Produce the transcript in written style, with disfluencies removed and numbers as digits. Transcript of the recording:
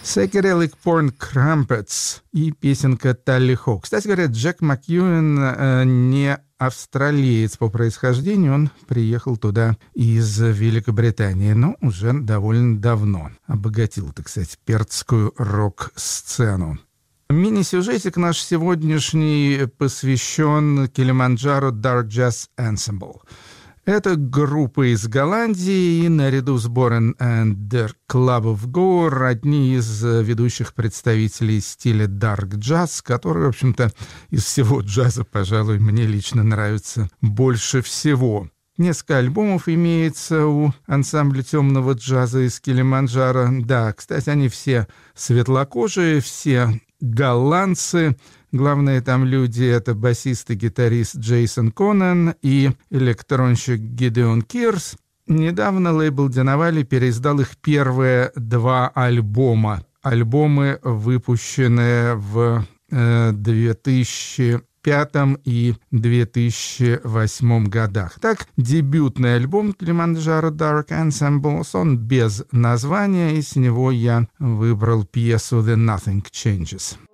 Psychedelic Porn Crumpets и песенка Талли Хо. Кстати говоря, Джек Макьюэн не австралиец по происхождению, он приехал туда из Великобритании, но уже довольно давно. Обогатил, так сказать, перцкую рок-сцену. Мини-сюжетик наш сегодняшний посвящен Kilimanjaro Dark Jazz Ensemble. Это группа из Голландии, и наряду с Boren and the Club of Gore одни из ведущих представителей стиля Dark Jazz, который, в общем-то, из всего джаза, пожалуй, мне лично нравится больше всего. Несколько альбомов имеется у ансамбля темного джаза из Килиманджаро. Да, кстати, они все светлокожие, все голландцы. Главные там люди — это басист и гитарист Джейсон Коннан и электронщик Гидеон Кирс. Недавно лейбл Денавали переиздал их первые 2 альбома. Альбомы, выпущенные в 2005 и 2008 годах. Так, дебютный альбом Kilimanjaro Dark Ensemble, он без названия, и с него я выбрал пьесу «The Nothing Changes».